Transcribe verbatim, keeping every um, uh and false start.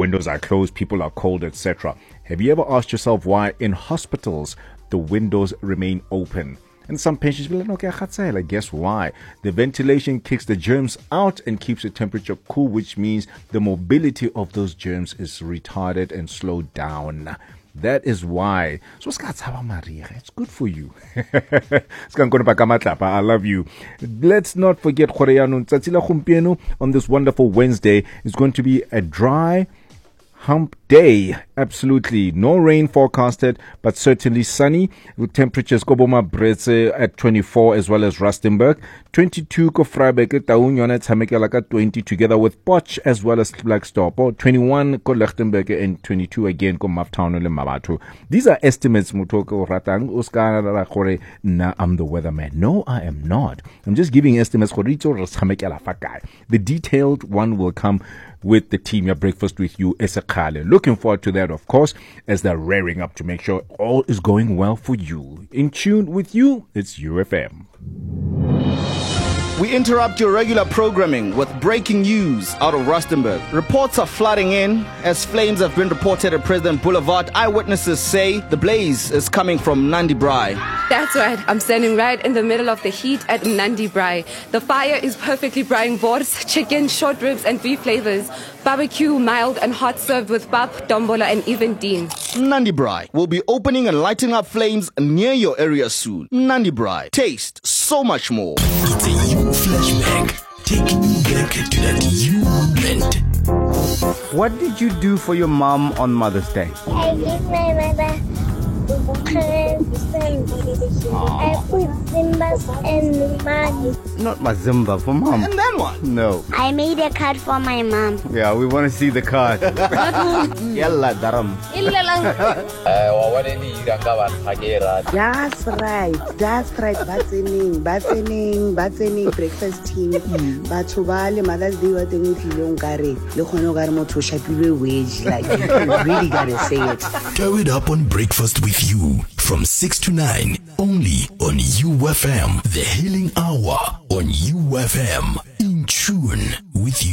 windows are closed, people are cold, et cetera. Have you ever asked yourself why in hospitals the windows remain open? And some patients will be like, okay, I guess why? The ventilation kicks the germs out and keeps the temperature cool, which means the mobility of those germs is retarded and slowed down. That is why. So it's good for you. I love you. Let's not forget on this wonderful Wednesday is going to be a dry hump day. Absolutely. No rain forecasted, but certainly sunny with temperatures Koboma Bretse at twenty-four as well as Rustenburg. twenty-two ko Vryburg, Taunjona Tsamekelaka twenty together with Potch as well as Blackstop. twenty-one ko Lichtenburg and twenty-two again ko Maftown le Mabatu. These are estimates mutoko ratang uskara gore na I'm the weatherman. No, I am not. I'm just giving estimates. The detailed one will come with the team, your breakfast with you, Esekale. Looking forward to that, of course, as they're raring up to make sure all is going well for you. In tune with you, it's U F M. We interrupt your regular programming with breaking news out of Rustenburg. Reports are flooding in as flames have been reported at President Boulevard. Eyewitnesses say the blaze is coming from Nandi Braai. That's right. I'm standing right in the middle of the heat at Nandi Braai. The fire is perfectly braaiing boards, chicken, short ribs, and beef flavors. Barbecue, mild and hot, served with pap, dombola, and even dean. Nandi Braai will be opening and lighting up flames near your area soon. Nandi Braai. Taste so much more. It's a you flashback, taking you back to that you moment. What did you do for your mom on Mother's Day? I gave my mother presents. I put Zimbas and money. Not Mazimba, for mom. And then what? No. I made a card for my mom. Yeah, we want to see the card. Yalla daram. That's right. That's right. Batsening, batsening, batsening breakfast team. Batho ba le Mother's Day wa teng o tlile o nkare le khone o kare motho o shapilwe wage, like you really gotta say it. Throw it up on Breakfast with You from six to nine only on U F M. The Healing Hour on U F M. In tune with you.